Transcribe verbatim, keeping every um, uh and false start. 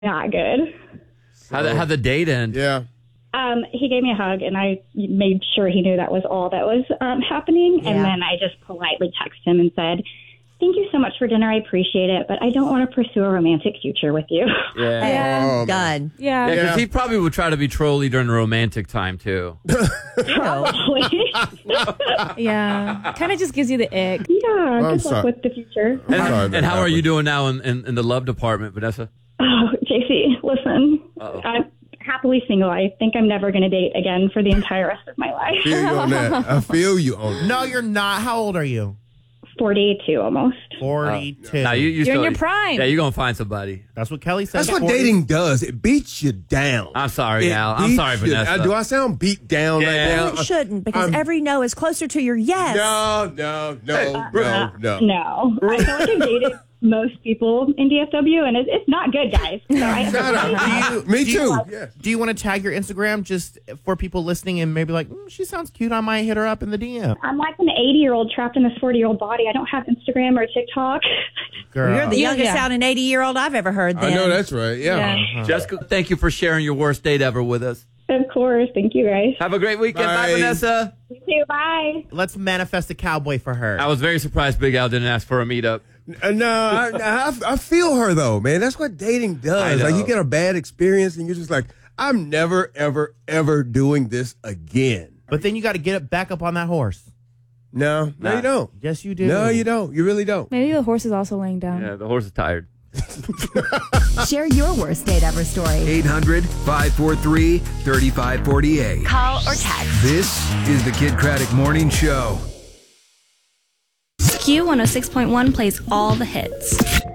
not good. How the, how the date end? Yeah. Um, he gave me a hug, and I made sure he knew that was all that was um, happening. Yeah. And then I just politely texted him and said, thank you so much for dinner. I appreciate it, but I don't want to pursue a romantic future with you. Yeah. Yeah. Oh, man. Done. Yeah, Yeah. because Yeah. he probably would try to be trolly during the romantic time, too. Probably. Yeah. Kind of just gives you the ick. yeah, I'm good sorry. luck with the future. I'm And, sorry and that how are you happened. doing now in, in, in the love department, Vanessa? Oh, J C, listen. Uh-oh. I'm happily single. I think I'm never going to date again for the entire rest of my life. Feel you on that. I feel you on that. No, you're not. How old are you? forty-two almost. forty-two. Now you, you You're still, in your prime. Yeah, you're going to find somebody. That's what Kelly said. That's what forty. dating does. It beats you down. I'm sorry, It Al. I'm beats sorry, you- Vanessa. Uh, do I sound beat down Yeah. right Well, now? it shouldn't, because I'm- every no is closer to your yes. No, no, no, no, no. No. I feel like I've dated most people in D F W, and it's, it's not good, guys. So I Shut up. Do you- Me do you- too. Yes. Do you want to tag your Instagram just for people listening and maybe like, mm, she sounds cute. I might hit her up in the D M. I'm like an eighty-year-old trapped in this forty-year-old body. I don't have Instagram or TikTok. Girl. You're the Yeah. youngest Yeah. sounding eighty-year-old I've ever heard. Then. I know that's right. Yeah. Yeah. Jessica, thank you for sharing your worst date ever with us. Of course. Thank you, guys. Have a great weekend. Bye, Bye. Vanessa. You too. Bye. Let's manifest a cowboy for her. I was very surprised Big Al didn't ask for a meetup. Uh, no, I, I, I feel her though, man. That's what dating I does. know. Like you get a bad experience and you're just like, I'm never, ever, ever doing this again. but then you got to get it back up on that horse. No, no, Nah. you don't. Yes, you do. No, you don't. You really don't. Maybe the horse is also laying down. Yeah, the horse is tired. Share your worst date ever story. eight hundred, five four three, three five four eight. Call or text. This is the Kid Craddock Morning Show. Q one oh six point one plays all the hits.